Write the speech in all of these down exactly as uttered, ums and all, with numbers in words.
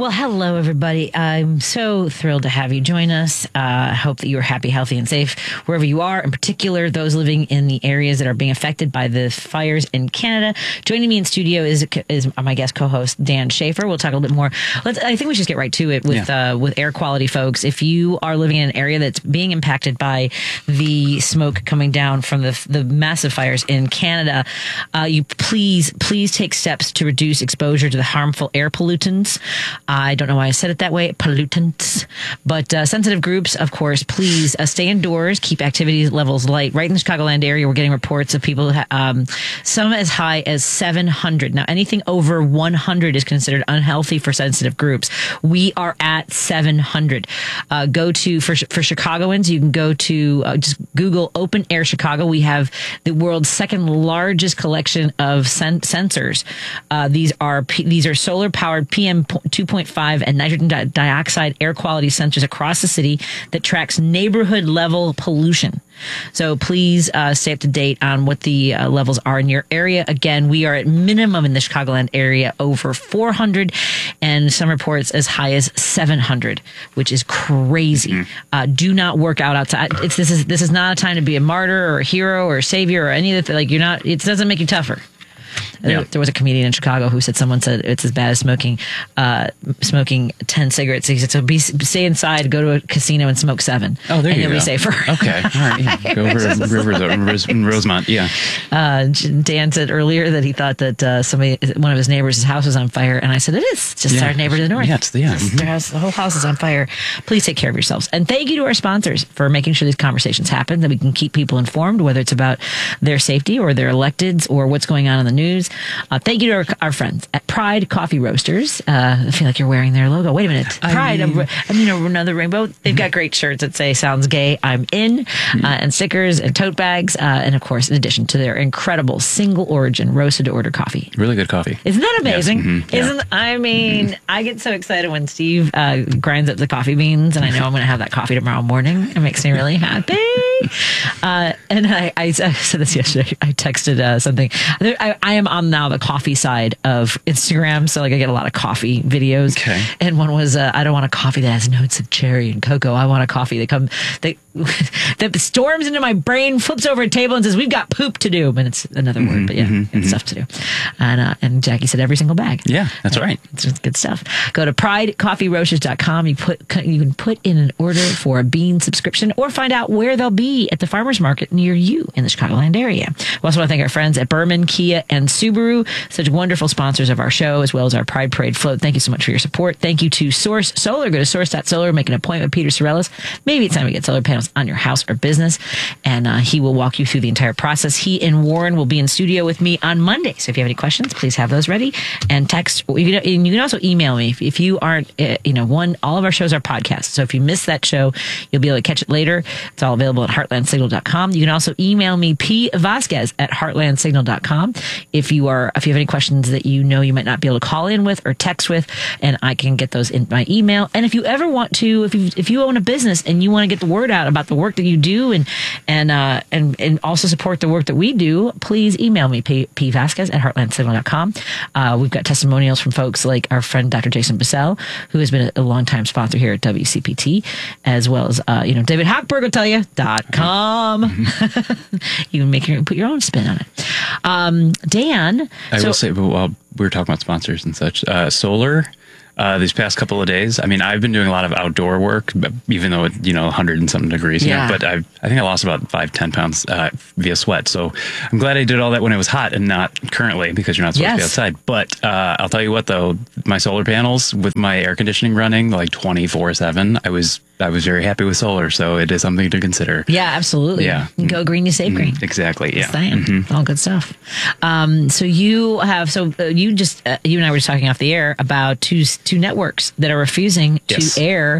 Well, hello, everybody. I'm so thrilled to have you join us. I uh, hope that you are happy, healthy, and safe wherever you are, in particular, those living in the areas that are being affected by the fires in Canada. Joining me in studio is is my guest co-host, Dan Schaefer. We'll talk a little bit more. Let's. I think we should just get right to it with yeah. uh, with air quality, folks. If you are living in an area that's being impacted by the smoke coming down from the the massive fires in Canada, uh, you please, please take steps to reduce exposure to the harmful air pollutants. I don't know why I said it that way, pollutants. But uh, sensitive groups, of course, please uh, stay indoors, keep activity levels light. Right in the Chicagoland area, we're getting reports of people, um, some as high as seven hundred. Now, anything over one hundred is considered unhealthy for sensitive groups. We are at seven hundred. Uh, go to, for for Chicagoans, you can go to, uh, just Google Open Air Chicago. We have the world's second largest collection of sen- sensors. Uh, these are these are solar powered P M two point five and nitrogen di- dioxide air quality sensors across the city that tracks neighborhood level pollution. So please uh, stay up to date on what the uh, levels are in your area. Again, we are at minimum in the Chicagoland area over four hundred, and some reports as high as seven hundred, which is crazy. Mm-hmm. Uh, do not work out outside. It's this is this is not a time to be a martyr or a hero or a savior or any of the like. You're not. It doesn't make you tougher. Yeah. There was a comedian in Chicago who said someone said it's as bad as smoking uh, smoking ten cigarettes. He said, so be, stay inside, go to a casino and smoke seven. Oh, there and you you'll go. be safer. Okay. All right. Yeah. Go over Rivers, Rosemont. Yeah. Uh, Dan said earlier that he thought that uh, somebody, one of his neighbors' house was on fire. And I said, it is. Just yeah. our neighbor to the north. Yeah, it's the, yeah. Just, their house, the whole house is on fire. Please take care of yourselves. And thank you to our sponsors for making sure these conversations happen, that we can keep people informed, whether it's about their safety or their electeds or what's going on in the news. Uh, thank you to our, our friends at Pride Coffee Roasters. Uh, I feel like you're wearing their logo. Wait a minute. Pride. I mean, I mean another rainbow. They've got great shirts that say "Sounds Gay, I'm In," uh, and stickers and tote bags. Uh, and of course, in addition to their incredible single origin roasted to order coffee. Really good coffee. Isn't that amazing? Yes. Mm-hmm. Isn't yeah. I mean, mm-hmm. I get so excited when Steve uh, grinds up the coffee beans, and I know I'm going to have that coffee tomorrow morning. It makes me really happy. Uh, and I, I, I said this yesterday. I texted uh, something. I, I am on now the coffee side of Instagram, so like I get a lot of coffee videos. Okay. And one was, uh, I don't want a coffee that has notes of cherry and cocoa. I want a coffee that come that that storms into my brain, flips over a table, and says, "We've got poop to do." But it's another mm-hmm, word, but yeah, mm-hmm, it's mm-hmm. stuff to do. And uh, and Jackie said every single bag. Yeah, that's and right. It's just good stuff. Go to pride coffee roasters dot com. You put you can put in an order for a bean subscription, or find out where they'll be at the farmers market near you in the Chicagoland area. We also want to thank our friends at Berman, Kia, and Subaru, such wonderful sponsors of our show, as well as our Pride Parade float. Thank you so much for your support. Thank you to Source Solar. Go to source dot solar, make an appointment with Peter Sorellis. Maybe it's time to get solar panels on your house or business, and uh, he will walk you through the entire process. He and Warren will be in studio with me on Monday, so if you have any questions, please have those ready, and text. You can, and you can also email me if, if you aren't, uh, you know, one, all of our shows are podcasts, so if you missed that show, you'll be able to catch it later. It's all available at heartland signal dot com. You can also email me, P. Vasquez at heartland signal dot com, if you are, if you have any questions that you know you might not be able to call in with or text with, and I can get those in my email. And if you ever want to, if you if you own a business and you want to get the word out about the work that you do, and and uh, and and also support the work that we do, please email me, P. P Vasquez at heartland signal dot com. Uh, we've got testimonials from folks like our friend Doctor Jason Bissell, who has been a, a longtime sponsor here at W C P T, as well as uh, you know David Hochberg will tell you dot com. Mm-hmm. You can make your put your own spin on it. Um, Dan, I so, will say, while we were talking about sponsors and such, uh, solar. Uh, these past couple of days, I mean, I've been doing a lot of outdoor work, but even though it's, you know, a hundred and something degrees, yeah. you know, but I've, I think I lost about five, ten pounds uh, via sweat. So I'm glad I did all that when it was hot and not currently, because you're not supposed yes. to be outside. But uh, I'll tell you what, though, my solar panels with my air conditioning running like twenty-four seven, I was I was very happy with solar. So it is something to consider. Yeah, absolutely. Yeah. Go green, you save green. Mm, exactly. Yeah. Mm-hmm. All good stuff. Um, so you have, so uh, you just, uh, you and I were just talking off the air about two two networks that are refusing yes. to air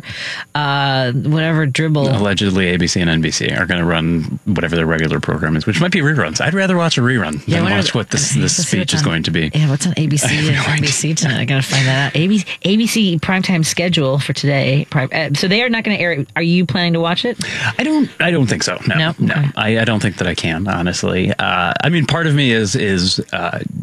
uh, whatever dribble. Allegedly, A B C and N B C are going to run whatever their regular program is, which might be reruns. I'd rather watch a rerun yeah, than watch what this, this speech is on, going to be. Yeah, what's on A B C and no N B C tonight? I got to find that out. A B C, A B C primetime schedule for today. Uh, so they are not going to air it. Are you planning to watch it? I don't. I don't think so. No, no. no. Okay. I, I don't think that I can. Honestly, uh, I mean, part of me is is. Uh,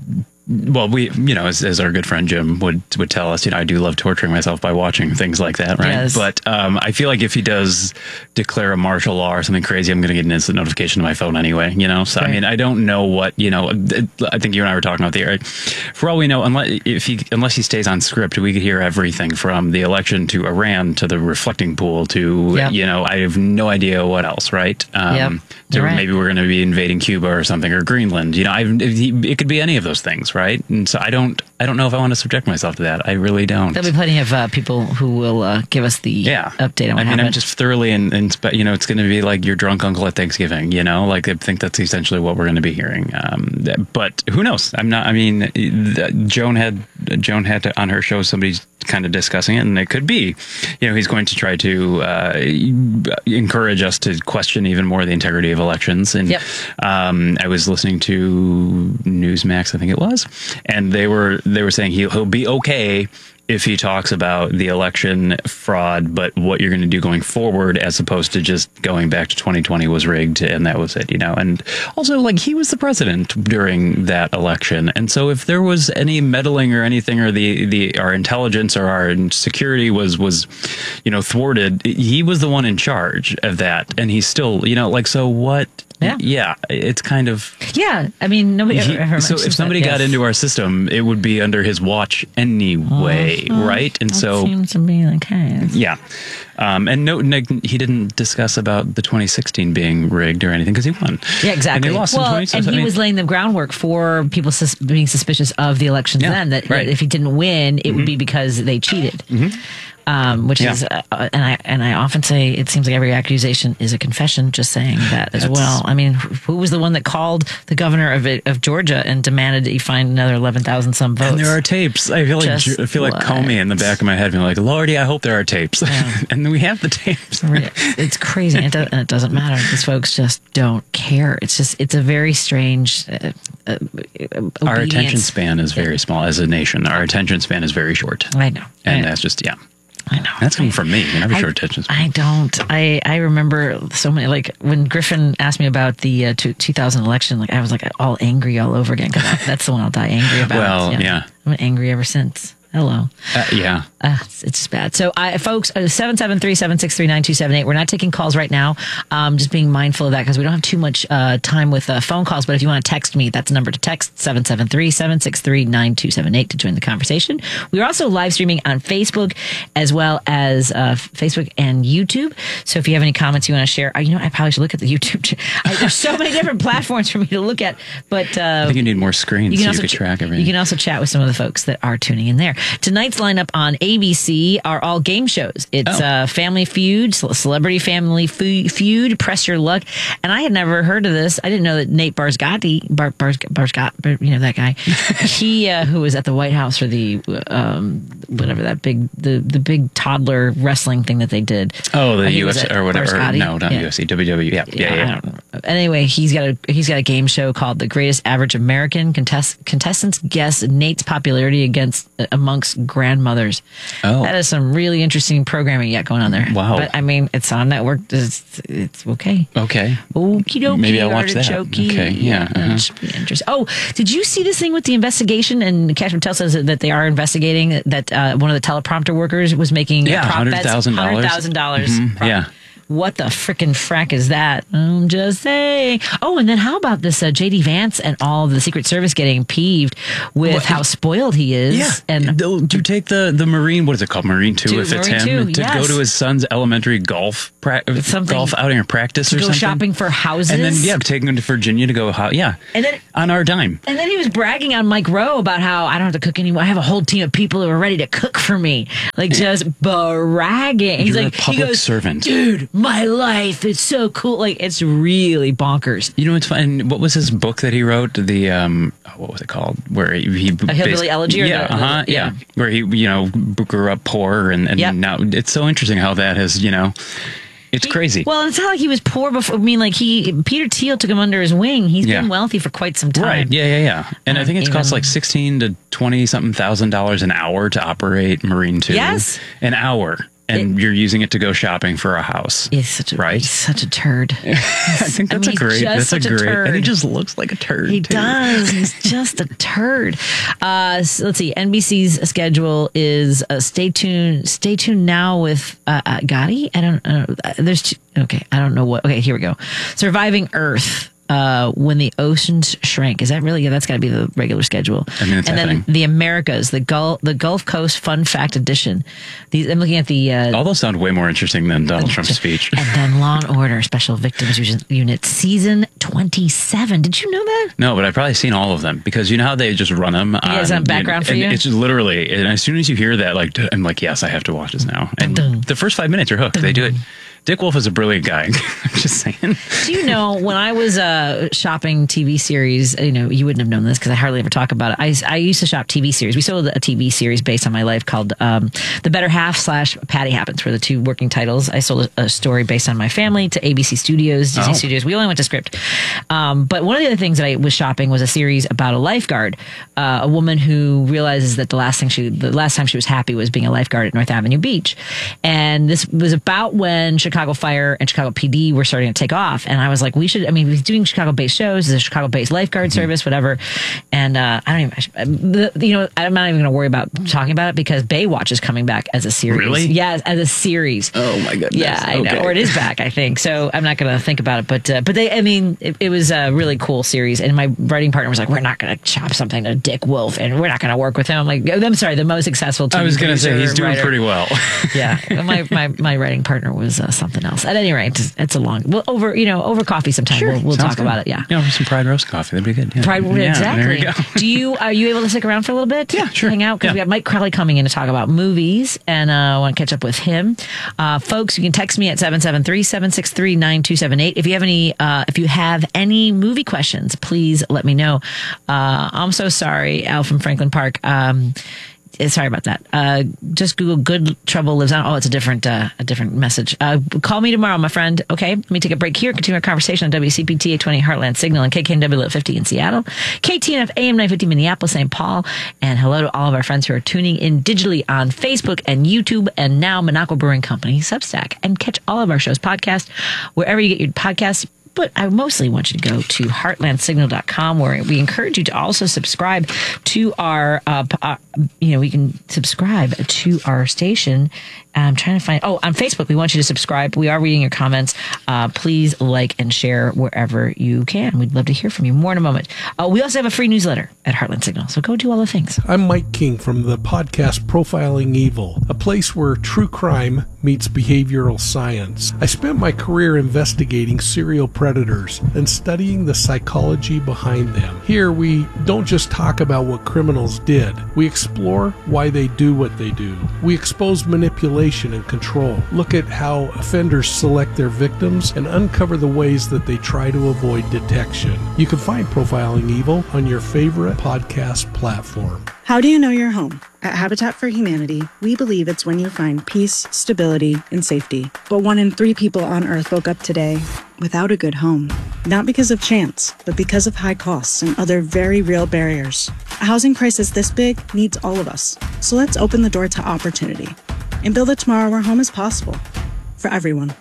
well, we, you know, as, as our good friend Jim would would tell us, you know, I do love torturing myself by watching things like that, right? Yes. But um, I feel like if he does declare a martial law or something crazy, I'm going to get an instant notification to my phone anyway, you know? So, right. I mean, I don't know what, you know, I think you and I were talking about the, right? For all we know, unless, if he, unless he stays on script, we could hear everything from the election to Iran to the reflecting pool to, yep. you know, I have no idea what else, right? Um, yep. to right. maybe we're going to be invading Cuba or something, or Greenland, you know, I've, it could be any of those things, right? And so I don't, I don't know if I want to subject myself to that. I really don't. There'll be plenty of uh, people who will uh, give us the yeah. update on what I mean, happened. I'm just thoroughly, and in, in, you know, it's going to be like your drunk uncle at Thanksgiving, you know, like I think that's essentially what we're going to be hearing. Um, but who knows? I'm not, I mean, Joan had, Joan had to, on her show, somebody's kind of discussing it, and it could be, you know, he's going to try to uh, encourage us to question even more the integrity of elections. And yep. um, I was listening to Newsmax, I think it was, and they were they were saying he'll, he'll be okay if he talks about the election fraud, but what you're going to do going forward, as opposed to just going back to twenty twenty was rigged and that was it, you know. And also, like, he was the president during that election, and so if there was any meddling or anything, or the the our intelligence or our security was was, you know, thwarted, he was the one in charge of that, and he's still, you know, like, so what? Yeah. yeah, it's kind of yeah. I mean, nobody. He, ever so if somebody that, got yes. into our system, it would be under his watch anyway, uh, right? And that so seems to be the case. Yeah, um, and no, no, he didn't discuss about the twenty sixteen being rigged or anything because he won. Yeah, exactly. And they lost well, in twenty and sixteen. he I mean, was laying the groundwork for people sus- being suspicious of the elections. Yeah, then that, right. that if he didn't win, it mm-hmm. would be because they cheated. Mm-hmm. Um, which yeah. is, uh, and I and I often say it seems like every accusation is a confession. Just saying that as That's, well. I mean, who was the one that called the governor of it, of Georgia and demanded that he find another eleven thousand some votes? And there are tapes. I feel like Just I feel like what? Comey in the back of my head, being like, "Lordy, I hope there are tapes." Yeah. And then we have the tapes. It's crazy, and it, does, and it doesn't matter. These folks just don't care. It's just it's a very strange. Uh, uh, Our attention span is very small as a nation. Our attention span is very short. I know, and I know. that's just yeah. I know. That's coming from me. You never short attention span. I don't. I, I remember so many, like when Griffin asked me about the uh, two, two thousand election, like I was like all angry all over again because that's the one I'll die angry about. Well, yeah. yeah. I've been angry ever since. Hello. Uh, yeah. Uh, it's, it's just bad. So, I, folks, uh, seven seven three, seven six three, nine two seven eight. We're not taking calls right now. Um, just being mindful of that because we don't have too much uh, time with uh, phone calls. But if you want to text me, that's the number to text, seven seven three, seven six three, nine two seven eight to join the conversation. We are also live streaming on Facebook as well as uh, Facebook and YouTube. So if you have any comments you want to share, uh, you know, I probably should look at the YouTube channel. There's so many different platforms for me to look at. But uh, I think you need more screens you so you could track everything. You can also chat with some of the folks that are tuning in there. Tonight's lineup on A B C are all game shows. It's oh. uh, Family Feud, Celebrity Family Feud, Press Your Luck. And I had never heard of this. I didn't know that Nate Barsgatti, Bar, Bars, Barsgott, you know, that guy, he, uh, who was at the White House for the, um, whatever, that big, the, the big toddler wrestling thing that they did. Oh, the U F C or whatever. Or, no, not yeah. U F C, W W E. Yeah, yeah, yeah. yeah. Anyway, he's got a he's got a game show called The Greatest Average American. Contest, contestants guess Nate's popularity against amongst grandmothers. Oh, that is some really interesting programming yet going on there. Wow. But I mean, it's on network. It's, it's okay. Okay. Okie dokie. Maybe I'll watch that. Jokey. Okay. Yeah. yeah uh-huh. It should be interesting. Oh, did you see this thing with the investigation? And Cash Patel says that they are investigating that uh, one of the teleprompter workers was making yeah, prop hundred thousand dollars. Hundred thousand dollars. Mm-hmm. Yeah. What the frickin' frack is that? I'm just saying. Oh, and then how about this uh, J D Vance and all of the Secret Service getting peeved with well, how spoiled he is? Yeah. And to take the, the Marine, what is it called? Marine two, to, if it's Marine him, two, to yes. go to his son's elementary golf pra- golf outing or practice to or go something. shopping for houses. And then, yeah, taking him to Virginia to go, ho- yeah, and then, on our dime. And then he was bragging on Mike Rowe about how I don't have to cook anymore. I have a whole team of people who are ready to cook for me. Like, just bragging. He's You're like, a public he goes, servant. Dude, my life. It's so cool. Like, it's really bonkers. You know, it's fun. What was his book that he wrote? The, um, what was it called? Where he, he a Hillbilly Elegy? Or yeah, the, uh-huh, the, yeah. yeah. Where he, you know, grew up poor and, and yep. now it's so interesting how that has, you know, it's he, crazy. Well, it's not like he was poor before. I mean, like he, Peter Thiel took him under his wing. He's yeah. been wealthy for quite some time. Right. Yeah, yeah, yeah. And uh, I think it's even, cost like sixteen to twenty something thousand dollars an hour to operate Marine two. Yes. An hour. and it, you're using it to go shopping for a house. He's such a, right? He's such a turd. I think that's I mean, a great, that's a great, a and he just looks like a turd. He too. does. He's just a turd. Uh, so let's see. N B C's schedule is uh, stay tuned. Stay tuned now with uh, uh, Gotti. I don't know. Uh, there's two, okay. I don't know what. Okay, here we go. Surviving Earth. Uh, when the oceans shrank. Is that really? Yeah, that's got to be the regular schedule. I mean, it's and happening. then the Americas, the Gulf, the Gulf Coast Fun Fact Edition. These, I'm looking at the. Uh, All those sound way more interesting than Donald Trump's speech. And then Law and Order Special Victims Unit season twenty-seven. Did you know that? No, but I've probably seen all of them because you know how they just run them. Yeah, is that background you know, for you? It's just literally, and as soon as you hear that, like I'm like, yes, I have to watch this now. And Dun-dun. the first five minutes, you're hooked. They do it. Dick Wolf is a brilliant guy. I'm just saying. Do you know, when I was uh, shopping T V series, you know, you wouldn't have known this because I hardly ever talk about it. I, I used to shop T V series. We sold a T V series based on my life called um, The Better Half slash Patty Happens, were the two working titles. I sold a, a story based on my family to A B C Studios, Disney Oh. Studios. We only went to script. Um, but one of the other things that I was shopping was a series about a lifeguard, uh, a woman who realizes that the last thing she, the last time she was happy was being a lifeguard at North Avenue Beach. And this was about when Chicago Fire and Chicago P D were starting to take off. And I was like, we should, I mean, we're doing Chicago-based shows, there's a Chicago-based lifeguard service, whatever. And uh, I don't even, I should, the, you know, I'm not even going to worry about talking about it because Baywatch is coming back as a series. Really? Yeah, as a series. Oh my goodness. Yeah, I know. Okay. Or it is back, I think. So I'm not going to think about it. But, uh, but they, I mean, it, it was a really cool series. And my writing partner was like, we're not going to chop something to Dick Wolf and we're not going to work with him. I'm like, I'm sorry, the most successful T V I was going to say, he's doing writer. pretty well. Yeah, my, my my writing partner was uh, something else. At any rate, it's a long. Well, over you know over coffee sometime Sure, we'll, we'll sounds talk good. about it. Yeah, You know, some Pride roast coffee. That'd be good. Yeah. Pride yeah, exactly. There you go. Do you are you able to stick around for a little bit? Yeah, sure. Hang out because Yeah. we have Mike Crowley coming in to talk about movies, and uh, I want to catch up with him. Uh, folks, you can text me at seven seven three, seven six three, nine two seven eight. If you have any, uh, if you have any movie questions, please let me know. Uh, I'm so sorry, Al from Franklin Park. Um, Sorry about that. Uh, just Google "Good Trouble Lives On." Oh, it's a different, uh, a different message. Uh, call me tomorrow, my friend. Okay, let me take a break here. Continue our conversation on W C P T eight twenty Heartland Signal and K K N W fifty in Seattle, K T N F A M nine fifty Minneapolis, Saint Paul, and hello to all of our friends who are tuning in digitally on Facebook and YouTube, and now Minocqua Brewing Company Substack. And catch all of our shows podcast wherever you get your podcasts. But I mostly want you to go to heartland signal dot com, where we encourage you to also subscribe to our, uh, uh, you know, we can subscribe to our station. I'm trying to find, oh, on Facebook, we want you to subscribe. We are reading your comments. Uh, please like and share wherever you can. We'd love to hear from you. More in a moment. Uh, we also have a free newsletter at Heartland Signal, so go do all the things. I'm Mike King from the podcast Profiling Evil, a place where true crime meets behavioral science. I spent my career investigating serial predators and studying the psychology behind them. Here, we don't just talk about what criminals did. We explore why they do what they do. We expose manipulation and control, look at how offenders select their victims, and uncover the ways that they try to avoid detection. You can find Profiling Evil on your favorite podcast platform. How do you know you're home? At Habitat for Humanity, we believe it's when you find peace, stability, and safety. But one in three people on Earth woke up today without a good home. Not because of chance, but because of high costs and other very real barriers. A housing crisis this big needs all of us. So let's open the door to opportunity and build a tomorrow where home is possible for everyone.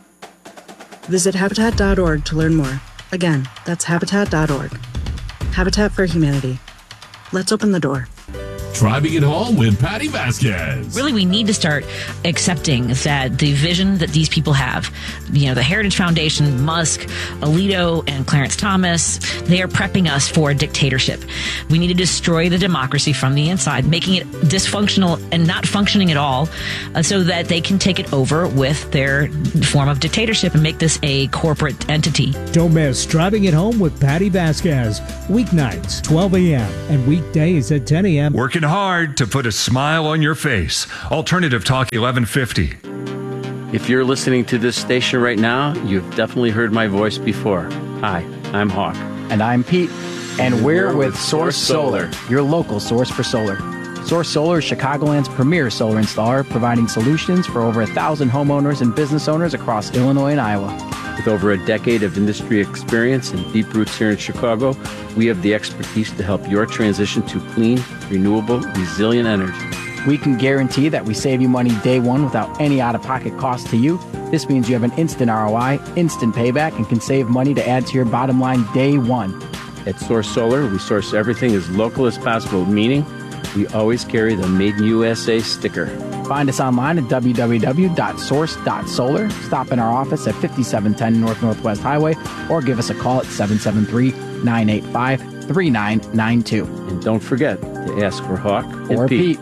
Visit habitat dot org to learn more. Again, that's habitat dot org. Habitat for Humanity. Let's open the door. Driving it home with Patty Vasquez. Really, we need to start accepting that the vision that these people have, you know, the Heritage Foundation, Musk, Alito, and Clarence Thomas, they are prepping us for a dictatorship. We need to destroy the democracy from the inside, making it dysfunctional and not functioning at all, uh, so that they can take it over with their form of dictatorship and make this a corporate entity. Don't miss Driving It Home with Patty Vasquez. Weeknights, twelve a.m. and weekdays at ten a.m. Working hard to put a smile on your face. Alternative Talk eleven fifty. If you're listening to this station right now, you've definitely heard my voice before. Hi, I'm Hawk. And I'm Pete. And we're with Source Solar, your local source for solar. Source Solar is Chicagoland's premier solar installer, providing solutions for over a thousand homeowners and business owners across Illinois and Iowa. With over a decade of industry experience and deep roots here in Chicago, we have the expertise to help your transition to clean, renewable, resilient energy. We can guarantee that we save you money day one without any out-of-pocket cost to you. This means you have an instant R O I, instant payback, and can save money to add to your bottom line day one. At Source Solar, we source everything as local as possible, meaning we always carry the Made in U S A sticker. Find us online at w w w dot source dot solar. Stop in our office at fifty-seven ten North Northwest Highway or give us a call at seven seven three, nine eight five, three nine nine two. And don't forget to ask for Hawk Or and Pete. Pete.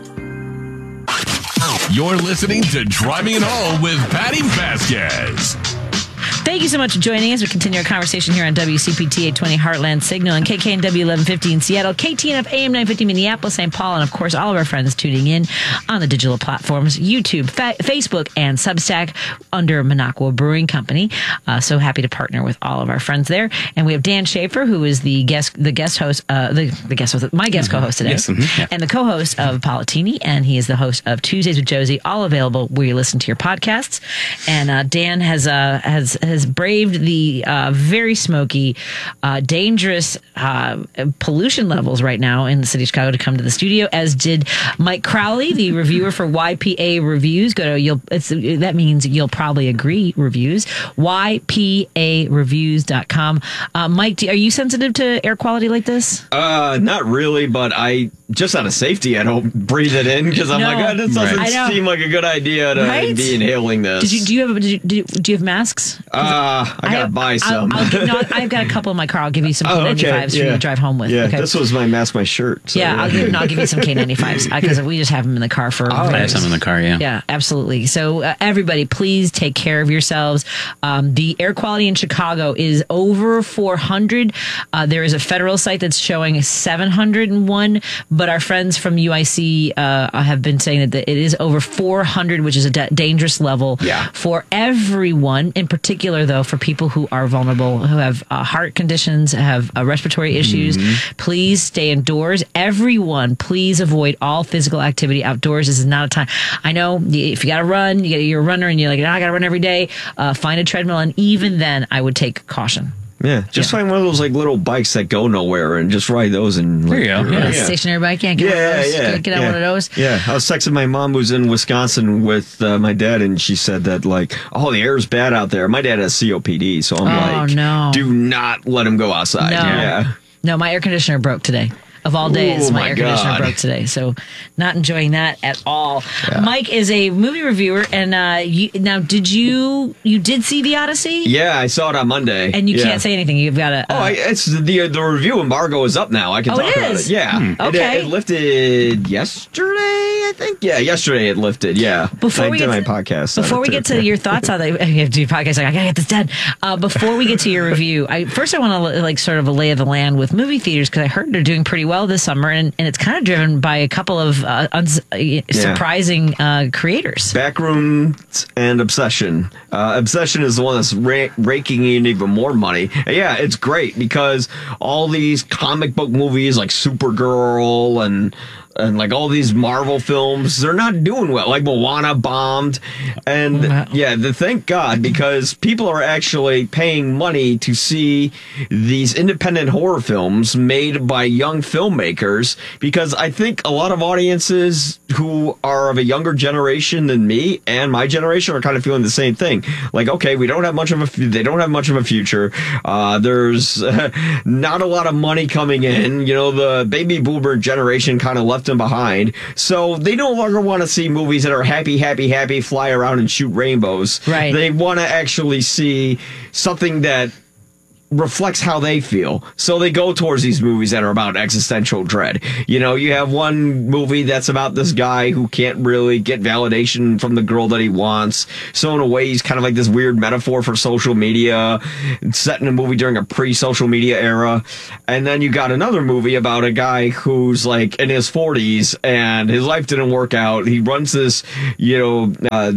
You're listening to Driving It Home with Patty Vasquez. Thank you so much for joining us. We continue our conversation here on W C P T eight twenty Heartland Signal and K K N W eleven fifty in Seattle, K T N F A M nine fifty Minneapolis, Saint Paul, and of course all of our friends tuning in on the digital platforms, YouTube, fa- Facebook, and Substack under Minocqua Brewing Company. Uh, so happy to partner with all of our friends there. And we have Dan Schaefer, who is the guest, the guest host, uh, the, the guest host, my guest mm-hmm. co-host today, yes, mm-hmm. yeah. and the co-host of Politini, and he is the host of Tuesdays with Josie, all available where you listen to your podcasts. And uh, Dan has uh, has has braved the uh, very smoky, uh, dangerous uh, pollution levels right now in the city of Chicago to come to the studio, as did Mike Crowley, the reviewer for Y P A Reviews. Go to you'll it's, that means you'll probably agree reviews. Y P A reviews dot com. Uh, Mike, do, are you sensitive to air quality like this? Uh, not really, but I just out of safety, I don't breathe it in because I'm no, like, oh, this doesn't right. seem like a good idea to right? be inhaling this. Did you do you have did you, did you, do you have masks? Uh, I gotta have, buy some. I'll, I'll give, no, I've got a couple in my car. I'll give you some K ninety-fives oh, okay. for yeah. you to drive home with. Yeah, okay. this was my mask, my shirt. So, yeah, yeah. I'll, give, no, I'll give you some K ninety-fives because we just have them in the car for. Oh, I have some in the car. Yeah. Yeah, absolutely. So uh, everybody, please take care of yourselves. Um, the air quality in Chicago is over four hundred. Uh, there is a federal site that's showing seven hundred one, but our friends from U I C uh, have been saying that it is over four hundred, which is a da- dangerous level yeah. for everyone. In particular, though, for people who are vulnerable, who have uh, heart conditions, have uh, respiratory issues. Mm-hmm. Please stay indoors. Everyone, please avoid all physical activity outdoors. This is not a time. I know if you got to run, you gotta, you're a runner, and you're like, oh, I got to run every day. Uh, find a treadmill, and even then, I would take caution. Yeah, just yeah. find one of those like little bikes that go nowhere and just ride those. And like, there you go. Yeah, yeah. stationary bike. Yeah, get yeah, one of those. yeah, Get, get yeah. out one of those. Yeah, I was texting my mom who's in Wisconsin with uh, my dad, and she said that like, oh, the air's bad out there. My dad has C O P D, so I'm oh, like, no. do not let him go outside. No. Yeah. No, my air conditioner broke today. Of all days, Ooh, my, my air conditioner God. broke today, so not enjoying that at all. Yeah. Mike is a movie reviewer, and uh, you, now did you you did see The Odyssey? Yeah, I saw it on Monday, and you yeah. can't say anything. You've got to. Uh, oh, I, it's the the review embargo is up now. I can oh, talk it about is? it. Yeah, hmm. okay. It, it lifted yesterday, I think. Yeah, yesterday it lifted. Yeah, before I we did get my to, podcast. Before we get to your thoughts on that, you have to do your podcast. Like, I gotta get this done. Uh, before we get to your review, I first I want to like sort of a lay of the land with movie theaters because I heard they're doing pretty well this summer, and, and it's kind of driven by a couple of uh, uns- yeah. surprising uh, creators. Backrooms and Obsession. Uh, Obsession is the one that's ra- raking in even more money. And yeah, it's great because all these comic book movies like Supergirl and and like all these Marvel films, they're not doing well. Like Moana bombed. And yeah, the, thank God, because people are actually paying money to see these independent horror films made by young filmmakers, because I think a lot of audiences who are of a younger generation than me and my generation are kind of feeling the same thing. Like, okay, we don't have much of a, they don't have much of a future. Uh, there's uh, not a lot of money coming in. You know, the baby boomer generation kind of left them behind. So they no longer want to see movies that are happy, happy, happy, fly around and shoot rainbows. Right. They want to actually see something that reflects how they feel. So they go towards these movies that are about existential dread. You know, you have one movie that's about this guy who can't really get validation from the girl that he wants. So in a way, he's kind of like this weird metaphor for social media, set in a movie during a pre-social media era. And then you got another movie about a guy who's like in his forties and his life didn't work out. He runs this, you know, uh,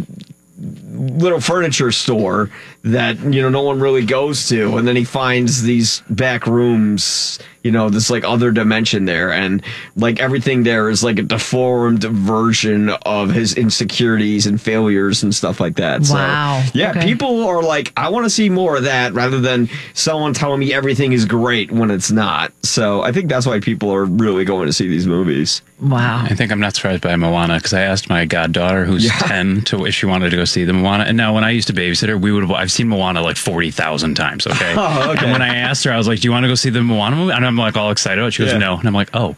little furniture store that, you know, no one really goes to, and then he finds these back rooms you know, this like other dimension there, and like everything there is like a deformed version of his insecurities and failures and stuff like that. Wow. So, yeah, okay. people are like, I want to see more of that rather than someone telling me everything is great when it's not. So I think that's why people are really going to see these movies. Wow. I think I'm not surprised by Moana because I asked my goddaughter, who's Yeah. ten, to if she wanted to go see the Moana. And now, when I used to babysit her, we would have, I've seen Moana like forty thousand times. Okay? Oh, okay. And when I asked her, I was like, "Do you want to go see the Moana movie?" And I'm like all excited. She goes, Yeah. "No." And I'm like, "Oh."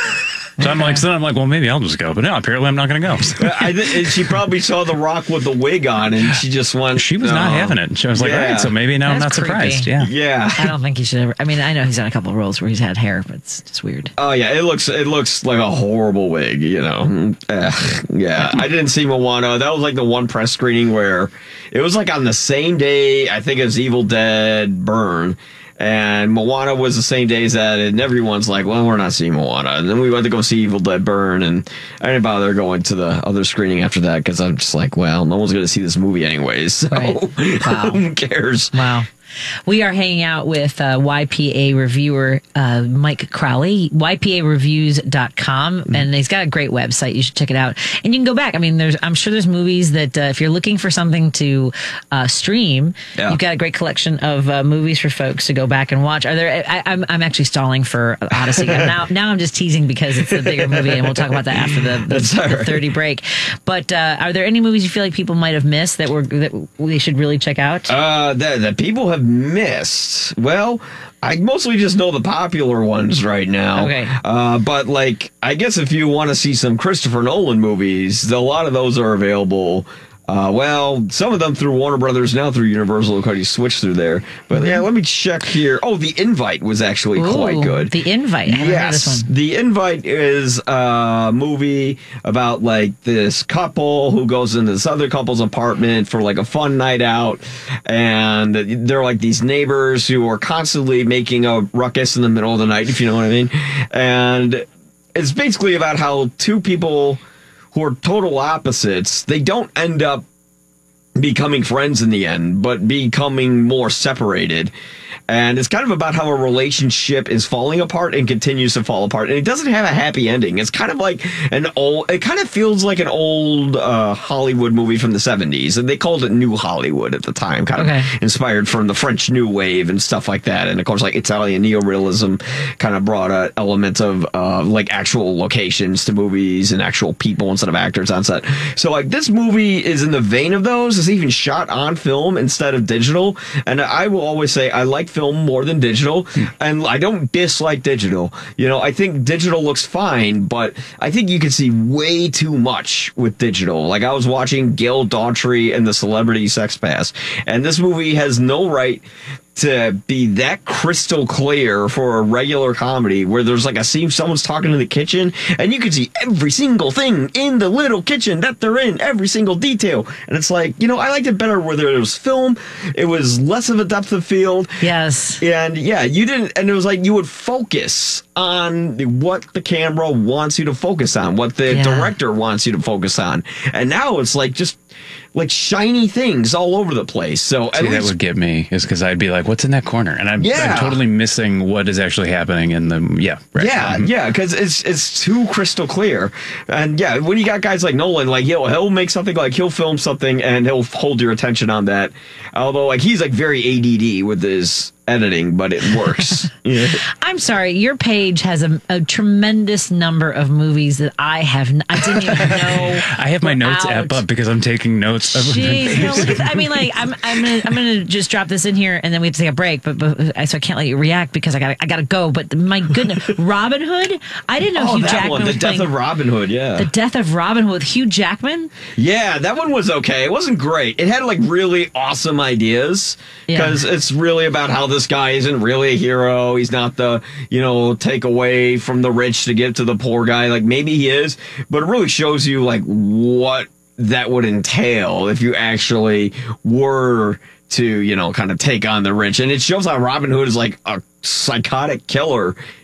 So I'm like, so then I'm like, well, maybe I'll just go. But no, apparently I'm not going to go. So. I th- and she probably saw The Rock with the wig on, and she just went. She was no. not having it. She was like, Yeah. all right, so maybe now That's I'm not creepy. surprised. Yeah. Yeah. I don't think he should ever. I mean, I know he's done a couple of roles where he's had hair, but it's just weird. Oh yeah, it looks it looks like a horrible wig, you know. Ugh, yeah, I didn't see Moana. That was like the one press screening where it was like on the same day I think as Evil Dead Burn, and Moana was the same day as that, and everyone's like, "Well, we're not seeing Moana." And then we went to go see Evil Dead Burn, and I didn't bother going to the other screening after that because I'm just like, "Well, no one's going to see this movie anyways, so Right. Wow. who cares?" Wow. We are hanging out with uh, Y P A reviewer uh, Mike Crowley, Y P A reviews dot com, Mm-hmm. and he's got a great website. You should check it out. And you can go back. I mean, there's I'm sure there's movies that uh, if you're looking for something to uh, stream, Yeah. you've got a great collection of uh, movies for folks to go back and watch. Are there? I, I'm I'm actually stalling for Odyssey now. Now I'm just teasing because it's a bigger movie, and we'll talk about that after the, the, That's all the right. thirty break. But uh, are there any movies you feel like people might have missed that were that we should really check out? Uh, that, that people have missed. Well, I mostly just know the popular ones right now. Okay. Uh, but like, I guess if you want to see some Christopher Nolan movies, a lot of those are available. Uh, well, some of them through Warner Brothers, now through Universal, because you switch through there. But yeah, let me check here. Oh, The Invite was actually Ooh, quite good. The Invite. I haven't heard of this Yes, one. The Invite is a movie about like this couple who goes into this other couple's apartment for like a fun night out, and they're like these neighbors who are constantly making a ruckus in the middle of the night, if you know what I mean. And it's basically about how two people who are total opposites, they don't end up becoming friends in the end, but becoming more separated. And it's kind of about how a relationship is falling apart and continues to fall apart. And it doesn't have a happy ending. It's kind of like an old, it kind of feels like an old uh, Hollywood movie from the seventies. And they called it New Hollywood at the time, kind Okay. of inspired from the French New Wave and stuff like that. And of course, like Italian neorealism kind of brought an element of uh, like actual locations to movies and actual people instead of actors on set. So like this movie is in the vein of those. It's even shot on film instead of digital. And I will always say I like film more than digital, and I don't dislike digital. You know, I think digital looks fine, but I think you can see way too much with digital. Like I was watching Gail Daughtry and the Celebrity Sex Pass, and this movie has no right to be that crystal clear for a regular comedy where there's like a scene someone's talking in the kitchen and you can see every single thing in the little kitchen that they're in, every single detail. And it's like, you know, I liked it better where there was film. It was less of a depth of field. Yes. And yeah, you didn't, and it was like you would focus on what the camera wants you to focus on, what the Yeah. director wants you to focus on. And now it's like just like shiny things all over the place. So at See, that least would get me is because I'd be like, what's in that corner? And I'm, Yeah. I'm totally missing what is actually happening in the, yeah. Right. Yeah, Mhm. yeah, because it's it's too crystal clear, and yeah, when you got guys like Nolan, like he'll he'll make something, like he'll film something and he'll hold your attention on that. Although like he's like very A D D with his editing, but it works. Yeah. I'm sorry, your page has a, a tremendous number of movies that I have. N- I didn't even know. I have my were notes out. app up because I'm taking notes. of Jeez, no, look at- I mean, like, I'm, I'm gonna, I'm gonna just drop this in here, and then we have to take a break. But, but so I can't let you react because I got, I gotta go. But my goodness, Robin Hood! I didn't know Oh, Hugh that Jackman one, The was Death playing of Robin Hood. Yeah, the Death of Robin Hood with Hugh Jackman. yeah, that one was okay. It wasn't great. It had like really awesome ideas because it's really about how this guy isn't really a hero. He's not the, you know, take away from the rich to give to the poor guy. Like maybe he is, but it really shows you like what that would entail if you actually were to, you know, kind of take on the rich. And it shows how Robin Hood is like a psychotic killer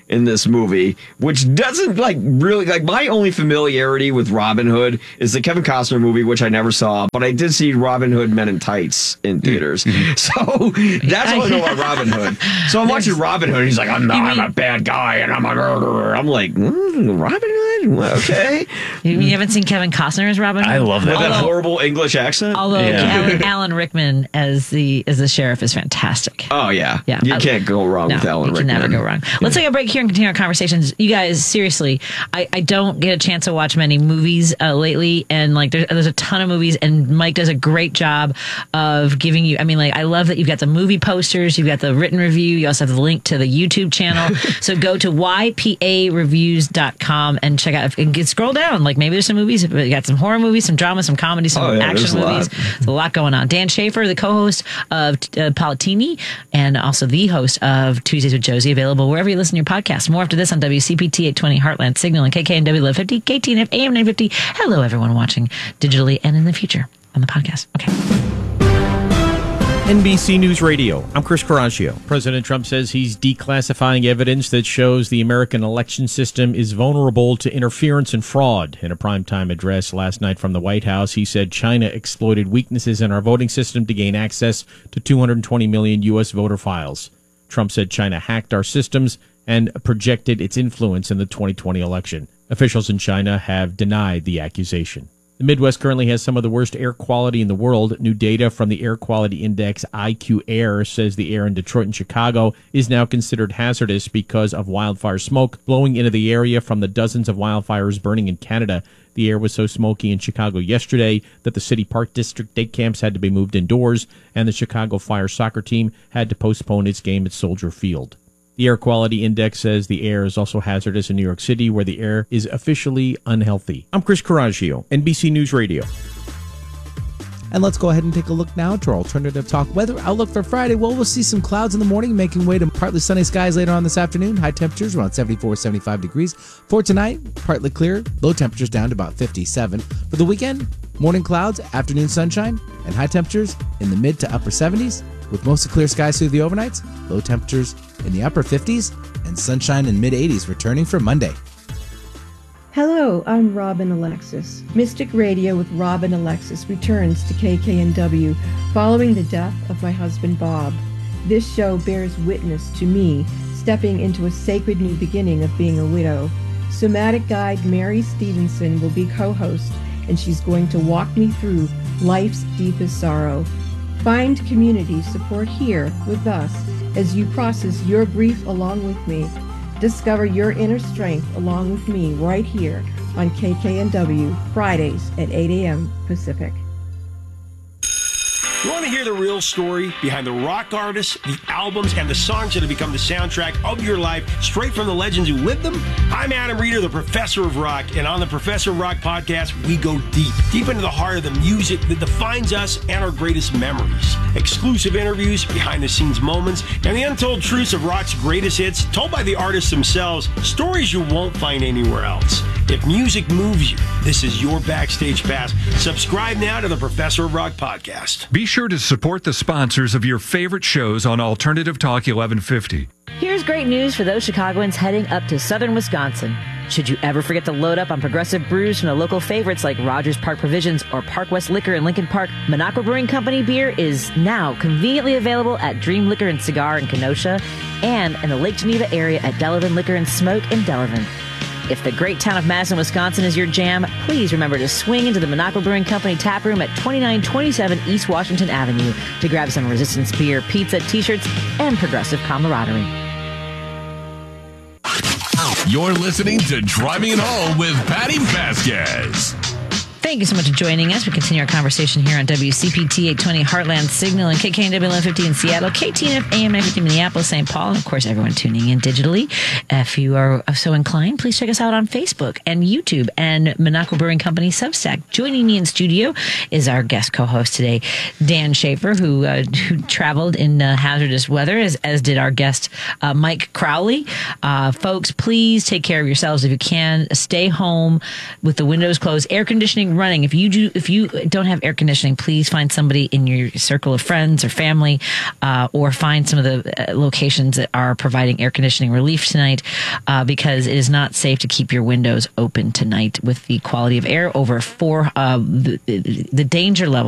in this movie, which doesn't like really like my only familiarity with Robin Hood is the Kevin Costner movie, which I never saw, but I did see Robin Hood Men in Tights in theaters. Mm-hmm. So that's all I know about Robin Hood. So I'm watching Robin Hood. He's like, I'm not, I'm a bad guy, and I'm a murderer. I'm like, mm, Robin Hood? Okay. You, you haven't seen Kevin Costner as Robin Hood? I love that. With that horrible English accent. Although Yeah. Alan, Alan Rickman as the as the sheriff is fantastic. Oh yeah, yeah. You I, can't go wrong no, with Alan you Rickman. can never go wrong. Let's take a break here and continue our conversations. You guys, seriously, I, I don't get a chance to watch many movies uh, lately, and like there's, there's a ton of movies, and Mike does a great job of giving you. I mean, like I love that you've got the movie posters, you've got the written review, you also have the link to the YouTube channel. So go to y p a reviews dot com and check out. And get, scroll down, like maybe there's some movies. You got some horror movies, some drama, some comedy, some oh, yeah, action movies. There's a lot going on. Dan Schaefer, the co-host of uh, Palatini, and also the host of Tuesdays with Josie, available wherever you listen to your podcast. More after this on W C P T eight twenty Heartland Signal and K K N W eleven fifty, K T N F A M nine fifty. Hello, everyone watching digitally and in the future on the podcast. Okay. N B C News Radio. I'm Chris Coraggio. President Trump says he's declassifying evidence that shows the American election system is vulnerable to interference and fraud. In a primetime address last night from the White House, he said China exploited weaknesses in our voting system to gain access to two hundred twenty million U S voter files. Trump said China hacked our systems and projected its influence in the twenty twenty election. Officials in China have denied the accusation. The Midwest currently has some of the worst air quality in the world. New data from the Air Quality Index I Q Air says the air in Detroit and Chicago is now considered hazardous because of wildfire smoke blowing into the area from the dozens of wildfires burning in Canada. The air was so smoky in Chicago yesterday that the City Park District day camps had to be moved indoors, and the Chicago Fire soccer team had to postpone its game at Soldier Field. The Air Quality Index says the air is also hazardous in New York City, where the air is officially unhealthy. I'm Chris Coraggio, N B C News Radio. And let's go ahead and take a look now to our alternative talk weather outlook for Friday. Well, we'll see some clouds in the morning, making way to partly sunny skies later on this afternoon. High temperatures around seventy-four, seventy-five degrees. For tonight, partly clear, low temperatures down to about fifty-seven. For the weekend, morning clouds, afternoon sunshine, and high temperatures in the mid to upper seventies, with mostly clear skies through the overnights, low temperatures in the upper fifties, and sunshine in mid eighties returning for Monday. Hello, I'm Robin Alexis. Mystic Radio with Robin Alexis returns to K K N W following the death of my husband Bob. This show bears witness to me stepping into a sacred new beginning of being a widow. Somatic guide Mary Stevenson will be co-host, and she's going to walk me through life's deepest sorrow. Find community support here with us as you process your grief along with me. Discover your inner strength along with me right here on K K N W, Fridays at eight a.m. Pacific. You want to hear the real story behind the rock artists, the albums, and the songs that have become the soundtrack of your life, straight from the legends who lived them? I'm Adam Reeder, the Professor of Rock, and on the Professor of Rock podcast, we go deep, deep into the heart of the music that defines us and our greatest memories. Exclusive interviews, behind-the-scenes moments, and the untold truths of rock's greatest hits, told by the artists themselves, stories you won't find anywhere else. If music moves you, this is your backstage pass. Subscribe now to the Professor of Rock podcast. Be sure to support the sponsors of your favorite shows on Alternative Talk eleven fifty. Here's great news for those Chicagoans heading up to southern Wisconsin. Should you ever forget to load up on progressive brews from the local favorites like Rogers Park Provisions or Park West Liquor in Lincoln Park, Minocqua Brewing Company beer is now conveniently available at Dream Liquor and Cigar in Kenosha and in the Lake Geneva area at Delavan Liquor and Smoke in Delavan. If the great town of Madison, Wisconsin is your jam, please remember to swing into the Minocqua Brewing Company tap room at twenty-nine twenty-seven East Washington Avenue to grab some Resistance beer, pizza, t-shirts, and progressive camaraderie. You're listening to Driving It Home with Patty Vasquez. Thank you so much for joining us. We continue our conversation here on W C P T eight twenty Heartland Signal and K K N W eleven fifty in Seattle, K T N F A M nine fifty Minneapolis, Saint Paul, and of course everyone tuning in digitally. If you are so inclined, please check us out on Facebook and YouTube and Minocqua Brewing Company Substack. Joining me in studio is our guest co-host today, Dan Schaefer, who uh, who traveled in uh, hazardous weather, as, as did our guest uh, Mike Crowley. Uh, folks, please take care of yourselves if you can. Stay home with the windows closed, air conditioning running, if you do, if you don't have air conditioning, please find somebody in your circle of friends or family, uh, or find some of the uh, locations that are providing air conditioning relief tonight, uh, because it is not safe to keep your windows open tonight with the quality of air over four. Uh, the, the danger level